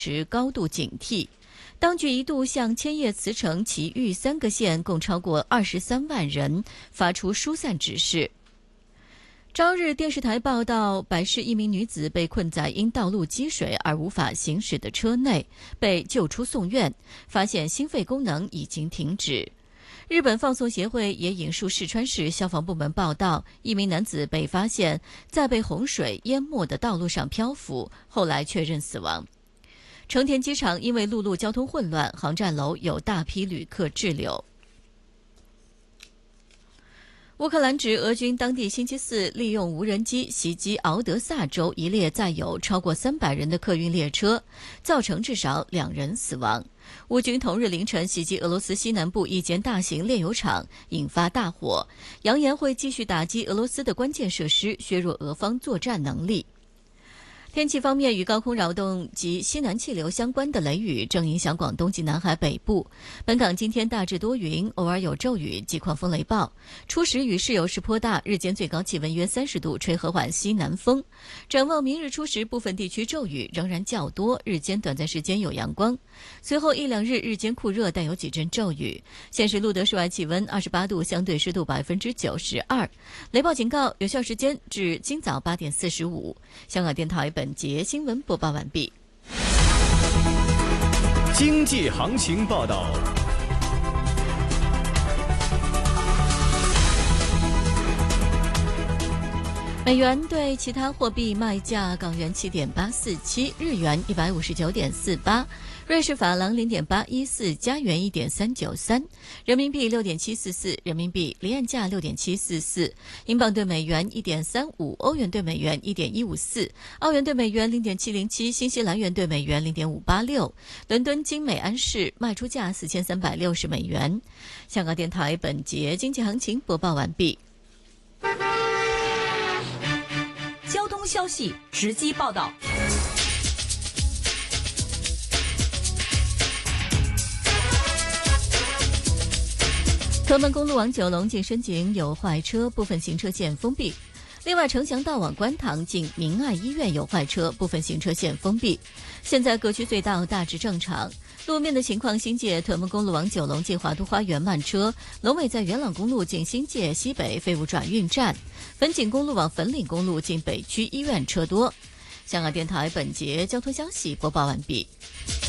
持高度警惕。当局一度向千叶、茨城其余3个县共超过23万人发出疏散指示。朝日电视台报道，百市一名女子被困在因道路积水而无法行驶的车内，被救出送院，发现心肺功能已经停止。日本放送协会也引述四川市消防部门报道，一名男子被发现在被洪水淹没的道路上漂浮，后来确认死亡。成田机场因为陆路交通混乱，航站楼有大批旅客滞留。乌克兰指俄军当地星期四利用无人机袭击敖德萨州一列载有超过300人的客运列车，造成至少2人死亡。乌军同日凌晨袭击俄罗斯西南部一间大型炼油厂，引发大火，扬言会继续打击俄罗斯的关键设施，削弱俄方作战能力。天气方面，与高空扰动及西南气流相关的雷雨正影响广东及南海北部。本港今天大致多云，偶尔有骤雨及狂风雷暴。初时雨势有时颇大，日间最高气温约30度，吹和缓西南风。展望明日初时，部分地区骤雨仍然较多，日间短暂时间有阳光。随后1、2日日间酷热，但有几阵骤雨。现时录得室外气温28度，相对湿度92%。雷暴警告有效时间至今早8点45。香港电台本节新闻播报完毕。 经济行情报道。 美元对其他货币卖价：港元7.847，日元159.48，瑞士法郎0.814，加元1.393，人民币6.744，人民币离岸价6.744，英镑对美元1.35，欧元对美元1.154，澳元对美元0.707，新西兰元对美元0.586。伦敦金美安士卖出价4360美元。香港电台本节经济行情播报完毕。 交通消息直击报道。 屯门公路往九龙近深井有坏车，部分行车线封闭。另外，城翔道往观塘近明爱医院有坏车，部分行车线封闭。现在各区隧道大致正常。路面的情况，新界屯门公路往九龙近华都花园慢车，龙尾在元朗公路近新界西北废物转运站，粉锦公路往粉岭公路近北区医院车多。香港电台本节交通消息播报完毕。